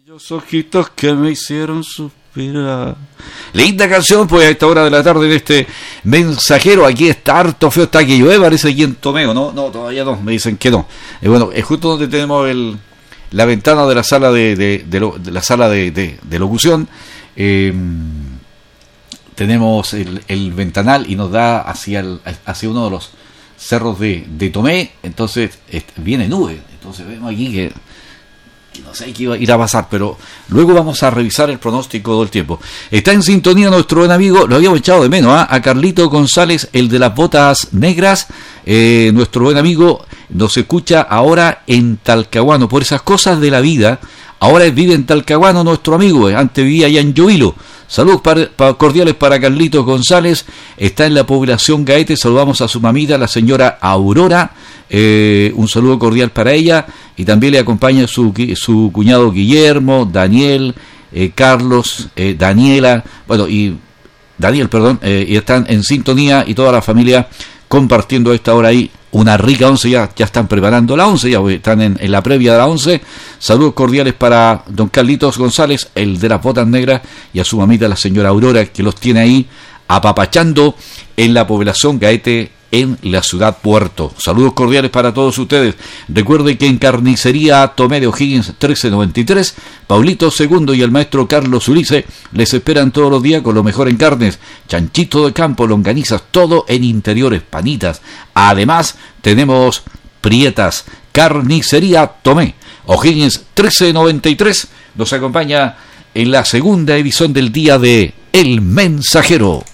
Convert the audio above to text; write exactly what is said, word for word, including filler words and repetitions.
Los ojitos que me hicieron suspirar. Linda canción, pues a esta hora de la tarde en este mensajero. Aquí está harto feo, está que llueve, parece aquí en Tomeo. No, no, todavía no, me dicen que no. Eh, bueno, es justo donde tenemos el la ventana de la sala de, de, de, lo, de la sala de, de, de locución. Eh, tenemos el, el ventanal y nos da hacia el, hacia uno de los cerros de, de Tomé. Entonces este, viene nube. Entonces vemos aquí que no sé qué iba a ir a pasar, pero luego vamos a revisar el pronóstico del tiempo. Está en sintonía nuestro buen amigo, lo habíamos echado de menos, ¿eh? a Carlito González, el de las botas negras. Eh, nuestro buen amigo nos escucha ahora en Talcahuano, por esas cosas de la vida. Ahora vive en Talcahuano nuestro amigo, eh. antes vivía allá en Llovilo. Saludos para, para, cordiales para Carlitos González, está en la población Gaete. Saludamos a su mamita, la señora Aurora, eh, un saludo cordial para ella, y también le acompaña su, su cuñado Guillermo, Daniel, eh, Carlos, eh, Daniela, bueno, y Daniel, perdón, eh, y están en sintonía, y toda la familia compartiendo a esta hora ahí una rica once. Ya, ya están preparando la once, ya están en, en la previa de la once. Saludos cordiales para don Carlitos González, el de las botas negras, y a su mamita, la señora Aurora, que los tiene ahí apapachando en la población Gaete, en la ciudad Puerto. Saludos cordiales para todos ustedes. Recuerde que en Carnicería Tomé de O'Higgins trece noventa y tres, Paulito segundo y el maestro Carlos Ulice les esperan todos los días con lo mejor en carnes, chanchito de campo, longanizas, todo en interiores, panitas. Además tenemos prietas. Carnicería Tomé, O'Higgins trece noventa y tres, nos acompaña en la segunda edición del día de El Mensajero.